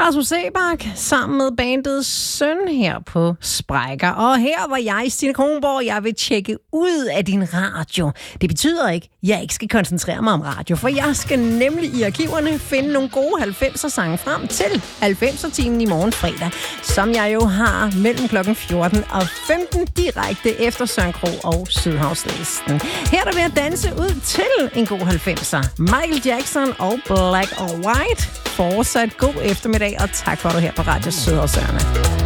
Rasmus Seebach sammen med bandet Søn her på Sprækker. Og her var jeg, Stine Kronborg, jeg vil tjekke ud af din radio. Det betyder ikke, at jeg ikke skal koncentrere mig om radio, for jeg skal nemlig i arkiverne finde nogle gode 90'er sange frem til 90'er-timen i morgen fredag, som jeg jo har mellem klokken 14 og 15 direkte efter Søren Krog og Sydhavslisten. Her er der ved at danse ud til en god 90'er. Michael Jackson og Black or White. Fortsat god eftermiddag, og tak for at du her på Radio Sydhavsørene.